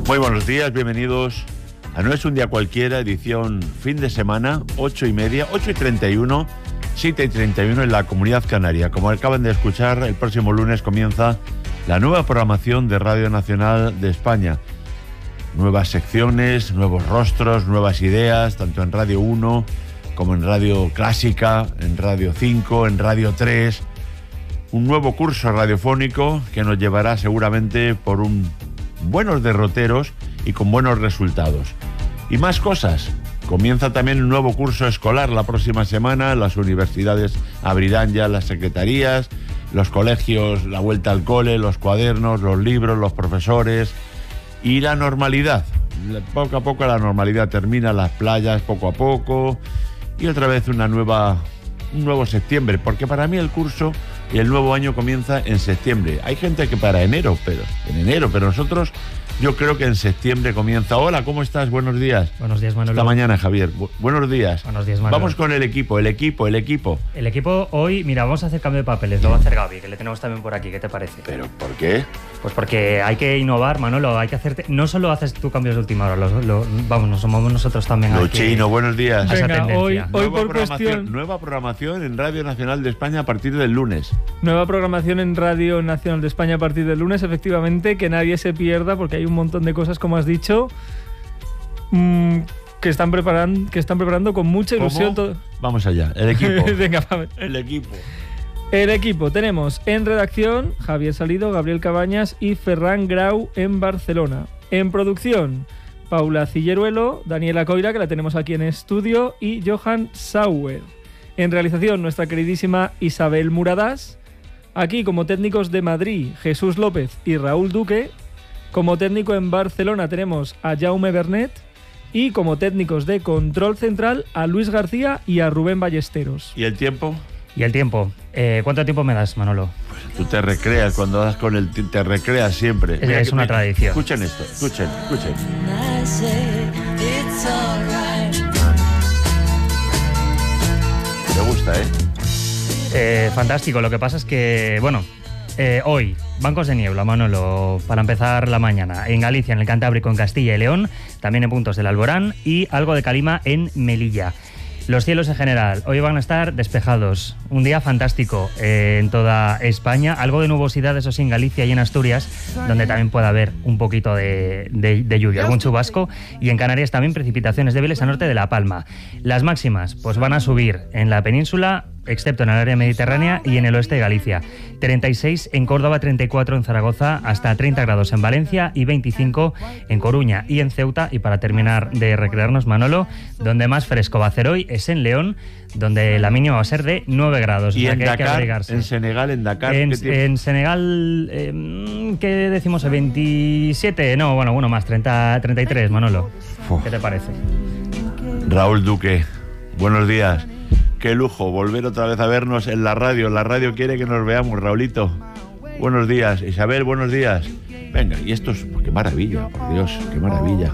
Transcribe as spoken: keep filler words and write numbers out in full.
Muy buenos días, bienvenidos a No es un día cualquiera, edición fin de semana, ocho y media, ocho y treinta y uno, siete y treinta y uno en la Comunidad Canaria. Como acaban de escuchar, el próximo lunes comienza la nueva programación de Radio Nacional de España. Nuevas secciones, nuevos rostros, nuevas ideas, tanto en Radio uno como en Radio Clásica, en Radio cinco, en Radio tres. Un nuevo curso radiofónico que nos llevará seguramente por un buenos derroteros y con buenos resultados. Y más cosas. Comienza también un nuevo curso escolar la próxima semana. Las universidades abrirán ya las secretarías, los colegios, la vuelta al cole, los cuadernos, los libros, los profesores y la normalidad. Poco a poco la normalidad termina, las playas poco a poco y otra vez una nueva, un nuevo septiembre, porque para mí el curso y el nuevo año comienza en septiembre. Hay gente que para enero, pero en enero, pero nosotros yo creo que en septiembre comienza. Hola, ¿cómo estás? Buenos días. Buenos días, Manolo. Esta mañana, Javier. Bu- buenos días. Buenos días, Manolo. Vamos con el equipo, el equipo, el equipo. El equipo hoy, mira, vamos a hacer cambio de papeles, lo va a hacer Gaby, que le tenemos también por aquí, ¿qué te parece? ¿Pero por qué? Pues porque hay que innovar, Manolo, hay que hacerte... No solo haces tú cambios de última hora, lo, lo- vamos, nos sumamos nosotros también aquí. Luchino, buenos días. A esa Venga, tendencia. hoy, hoy Nueva por programación, cuestión, nueva programación en Radio Nacional de España a partir del lunes. nueva programación en Radio Nacional de España a partir del lunes, efectivamente, que nadie se pierda porque hay un montón de cosas, como has dicho, mmm, que están preparando, que están preparando con mucha ilusión. ¿Cómo? Todo... Vamos allá, el equipo. Venga, Pablo. El equipo. El equipo tenemos en redacción Javier Salido, Gabriel Cabañas y Ferran Grau en Barcelona. En producción, Paula Cilleruelo, Daniela Coira, que la tenemos aquí en estudio, y Johan Sauer. En realización, nuestra queridísima Isabel Muradas. Aquí como técnicos de Madrid, Jesús López y Raúl Duque. Como técnico en Barcelona tenemos a Jaume Bernet. Y como técnicos de Control Central a Luis García y a Rubén Ballesteros. ¿Y el tiempo? Y el tiempo. Eh, ¿Cuánto tiempo me das, Manolo? Tú te recreas cuando das con el... Te recreas siempre. Es- Mira es que- una mira, tradición. Escuchen esto, escuchen, escuchen. Me gusta, ¿eh? Eh, fantástico, lo que pasa es que, bueno, eh, hoy, bancos de niebla, Manolo, para empezar la mañana. En Galicia, en el Cantábrico, en Castilla y León, también en puntos del Alborán y algo de calima en Melilla. Los cielos en general hoy van a estar despejados. Un día fantástico eh, en toda España. Algo de nubosidad, eso sí, en Galicia y en Asturias, donde también puede haber un poquito de, de, de lluvia, algún chubasco. Y en Canarias también precipitaciones débiles al norte de La Palma. Las máximas pues van a subir en la península, excepto en el área mediterránea y en el oeste de Galicia. treinta y seis en Córdoba, treinta y cuatro en Zaragoza, hasta treinta grados en Valencia y veinticinco en Coruña y en Ceuta. Y para terminar de recrearnos, Manolo, donde más fresco va a hacer hoy es en León, donde la mínima va a ser de nueve grados. Y o sea en que hay que Dakar, abrigarse. en Senegal, en Dakar... En, ¿qué tiempo? en Senegal, eh, ¿qué decimos? ¿veintisiete? No, bueno, bueno, más, treinta, treinta y tres, Manolo. Uf. ¿Qué te parece? Raúl Duque, buenos días. Qué lujo volver otra vez a vernos en la radio. La radio quiere que nos veamos, Raulito. Buenos días. Isabel, buenos días. Venga, y esto es... Qué maravilla, por Dios, qué maravilla.